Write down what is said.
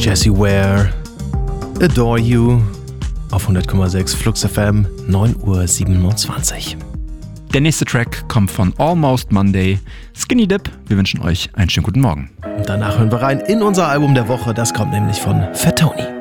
Jessie Ware, Adore You auf 100,6 Flux FM, 9:27 Uhr. Der nächste Track kommt von Almost Monday, Skinny Dip. Wir wünschen euch einen schönen guten Morgen. Und danach hören wir rein in unser Album der Woche. Das kommt nämlich von Fat Tony.